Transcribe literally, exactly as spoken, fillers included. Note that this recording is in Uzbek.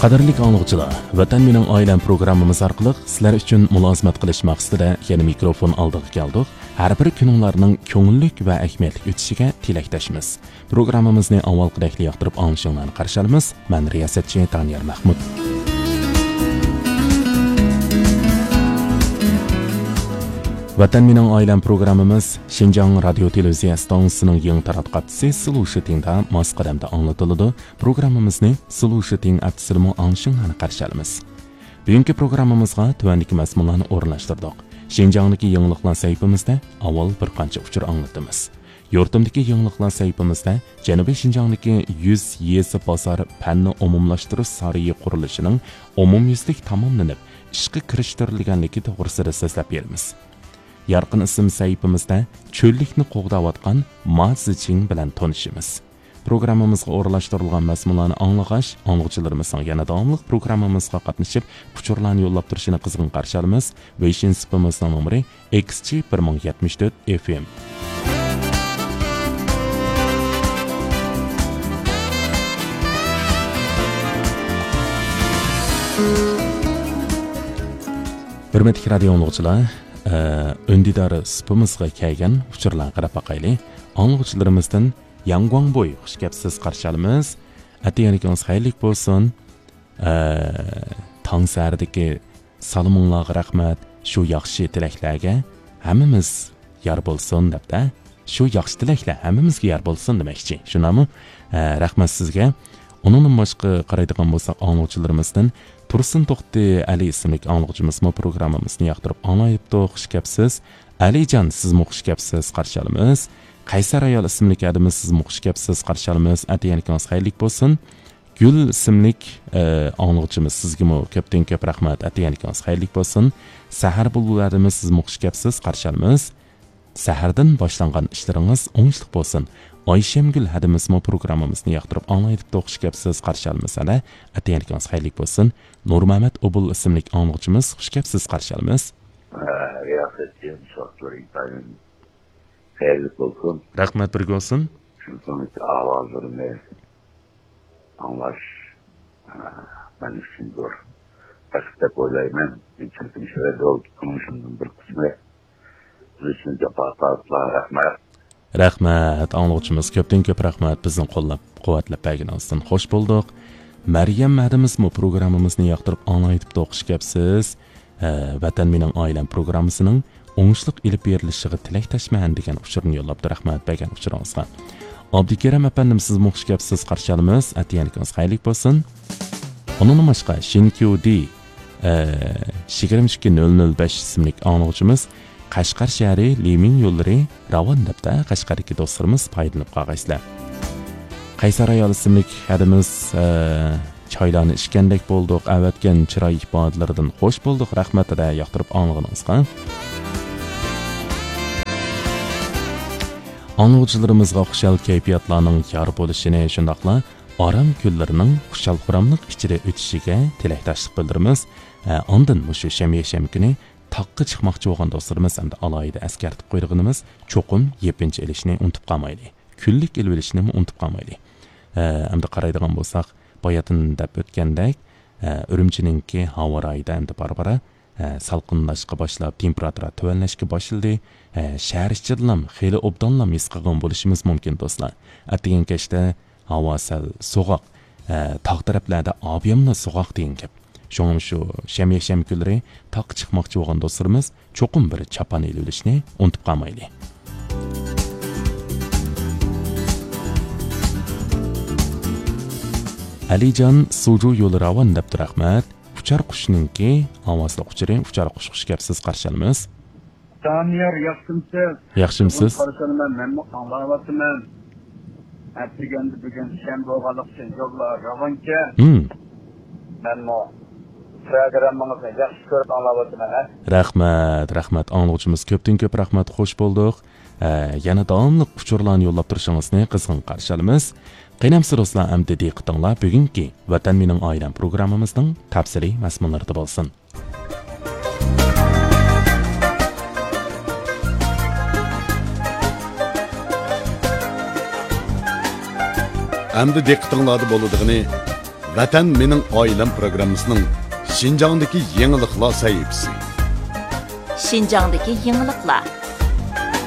Qadrli anlıqçılar, Vatan Mening Oilam programmamiz orqali sizlar uchun mulozimat qilish maqsadida yana mikrofon oldiga keldik. Har bir kuninglarning ko'ngillik va ahamiyatli o'tishiga tilakdoshmiz. Programmamizni avvalgidek yoqtirib olishinglarni qarshi olamiz. Men riyosatchi Tanir Mahmud. Vatan Mening Oilam programmamiz Xinjiang radio televiziya stansiyasining yangi taratqatchisi Sulushtingda Moskvada anlatıldı. Programmamizni Sulushting atsirmo anshinglarni qarshi olamiz. Bugungi programmamizga tuvandagi mazmunlarni o'rinlashtirdik. Xinjiangdagi yangiliklar saytimizda avval bir qancha uchur anglatamiz. Yurtimdagi yangiliklar saytimizda Janubiy Xinjiangdagi yuz yezi bozor fanni umumlashtirish sariyi qurilishining umumyuzlik tamomlanib, ishga kirishtirilganligi to'g'risida so'zlab beramiz. Yarqin ism saytimizda cho'llikni qo'g'dayotgan Ma Ziching bilan tanishimiz. Programmamizga o'rlashtirilgan mazmunlarni anglag'ach, anglag'chilarimizning yana davomli programmamizga qatnashib, uchurlarni yo'llab turishini qizg'in qarshi olamiz. Weixin sipimizning nomeri X G bir ming yetmish to'rt F M. Hurmatli radio anglag'chilar, öndidari sipimizga kelgan uchurlarga qarab boqayli. Anglag'chilarimizdan Yang Guangboy xush kelibsiz qarshi olamiz. Atayanikingiz xayrli bo'lsin. Tong sardagi salominglarga rahmat. Shu yaxshi tilaklarga hammamiz yar bo'lsin debda. Shu yaxshi tilaklar hammamizga yar bo'lsin demoqchi. Shunami? Rahmat sizga. Onun boshqa qaraydigan bo'lsak, anglag'chilarimizdan Tursun To'xti Ali ismli anglag'chimiz mo programmamizni yoqtirib anglayibdi. Xush kelibsiz. Alijon, siz mo xush kelibsiz qarshi olamiz. Qaysar ayol ismli adimiz siz mo xush kelibsiz qarshi olamiz. Atayanikingiz xayrli bo'lsin. Gul ismli anglag'chimiz sizga mo ko'pdan ko'p rahmat. Atayanikingiz xayrli bo'lsin. Sahar bulbuladimiz siz mo xush kelibsiz qarshi olamiz. Sahardan boshlangan ishlaringiz o'ngishli bo'lsin. Ayşemgül hadimiz mo programmamizni yoqtirib anglayib to'qish kelibsiz qarshi olamiz. Ana atayanikingiz xayrli bo'lsin. Nurmamat Obul ismli anglag'chimiz xush kelibsiz qarshi olamiz. Riyosatchi sho'rtlaring tayyin xayrli bo'lsin. Rahmat birga bo'lsin. Shunchalik ovozlarimni anglash men uchun zo'r. Tasdiq o'ylayman. Chunki shunday konuşunun bir qismi siz uchun javobatlar rahmat. Rahmat, anglag'chimiz ko'pdan ko'p rahmat bizni qo'llab quvvatlab berganingiz xo'sh bo'ldik. Maryam madimiz mo programmamizni yoqtirib anglayib o'qish kelibsiz. Vatan Mening Oilam programmasining o'ngishliq ilib berilishiga tilakdoshman degan uchurni yo'llabdi. Rahmat bergan uchuringizga. Abdukarim apandim siz mo xush kelibsiz qarshi olamiz. Atayanikingiz xayrli bo'lsin. Onun boshqa Shinkyudi yigirma ikki nol nol besh ismli anglag'chimiz Qashqar shahri Limin yo'llari ravon debda Qashqardagi do'stlarimiz foydalanib qolgaysizlar. Qaysar ayol ismli hadimiz choylarni ichgandek bo'ldik. Avatgan chiroy ifodalaridan xo'sh bo'ldik. Rahmatida yoqtirib anglaganingizga. Anglag'chilarimizga xushal kayfiyatlarning yor bo'lishini, shundaqla orom kunlarining xushal-xuramlik ichida o'tishiga tilakdoshlik bildiramiz. Ondan mushu shamya-sham kuni taqqa chiqmoqchi bo'lgan do'stlarimiz hamda alohida eskartib qo'yganimiz cho'qim yepinchi ilishni unutib qolmaylik. Kunlik ilib ilishni unutib qolmaylik. Hamda qaraydigan bo'lsak, boyatin deb o'tgandek, Urumchininki havo rayida hamda barbara salqinlashga boshlab, temperatura tuvanlashga boshladi. Shahar ichidlam xeyli obdonlam his qilgan bo'lishimiz mumkin do'stlar. Atgan kechda havo sal so'g'oq, tog' taraflarda obiyamli so'g'oq degan gap. Şoňam şu şemye-şem kunlary taq chiqmoqchi bo'lgan do'stlarimiz cho'qim bir chapan elishni unutib qolmaylik. Alijon Suju yo'li ravon debdi rahmat. Uchar qushninki ovozli quchiri, uchar qush xush kelibsiz qarshi olamiz. Tanir yaxshimsiz? Yaxshimsiz? Qarashaman, men anglayapman. Atganda bugun shanba bo'lganlik uchun yo'llar ravonga. Hmm. Men mo programmamizni yaxshi ko'rib anglayapman. Rahmat, rahmat anglag'chimiz ko'pdan ko'p rahmat, xo'sh bo'ldik. Yana davomli uchurlarni yo'llab turishingizni qizg'in qarshi olamiz. Qaynamsiz do'stlar, amdi diqqatinglar bugungi Vatan Mening Oilam programmamizning tafsiliy mazmunlarida bo'lsin. Amdi diqqatinglarda bo'ladiğini Vatan mening oilam programmasining Şinjandagi yangiliklar sahifasi. Şinjandagi yangiliklar.